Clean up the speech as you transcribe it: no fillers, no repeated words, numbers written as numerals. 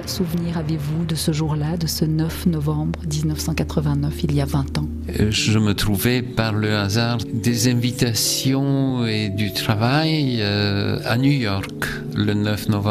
souvenir avez-vous de ce jour-là, de ce 9 novembre 1989, il y a 20 ans? Je me trouvais par le hasard des invitations et du travail à New York le 9 novembre.